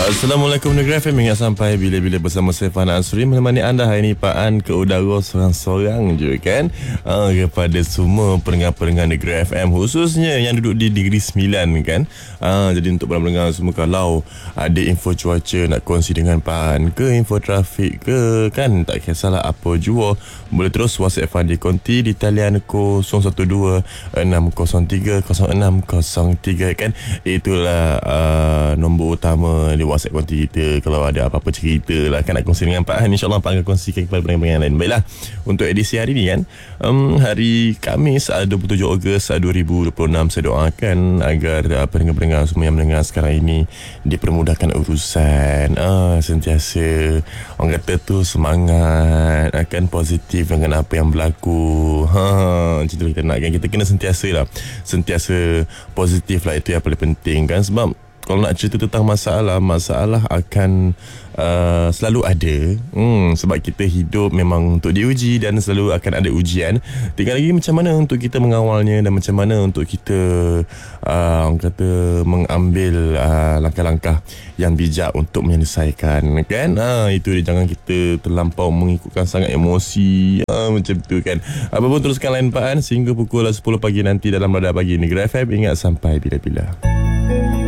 Assalamualaikum Negeri FM. Ingat sampai bila-bila bersama saya Fana Ansuri menemani anda hari ini Pak An ke udara sorang-sorang je kan. Kepada semua pendengar-pendengar Negeri FM, khususnya yang duduk di Negeri 9 kan. Jadi untuk pendengar semua, kalau ada info cuaca nak kongsi dengan Pak An ke, info trafik ke kan, tak kisahlah apa jua, boleh terus WhatsApp Fan di konti di talian 012-603-0603 kan. Itulah nombor utama di WhatsApp konti kita kalau ada apa-apa cerita lah kan, nak kongsi dengan Pak Han. InsyaAllah Pak Han akan kongsikan kepada pendengar-pendengar lain. Baiklah, untuk edisi hari ni kan, hari Khamis 27 Ogos 2026, saya doakan agar pendengar-pendengar semua yang mendengar sekarang ini dipermudahkan urusan, sentiasa orang kata tu semangat, akan positif dengan apa yang berlaku. Macam tu kita nak kan, kita kena sentiasa positif lah, itu yang paling penting kan. Sebab kalau nak cerita tentang masalah akan selalu ada. Sebab kita hidup memang untuk diuji dan selalu akan ada ujian. Tinggal lagi macam mana untuk kita mengawalnya dan macam mana untuk kita orang kata mengambil langkah-langkah yang bijak untuk menyelesaikan kan. Itu dia, jangan kita terlampau mengikutkan sangat emosi macam tu kan. Apa pun teruskan lain Pak An sehingga pukul 10 pagi nanti dalam Radar Pagi Negeri FM. Ingat sampai bila-bila.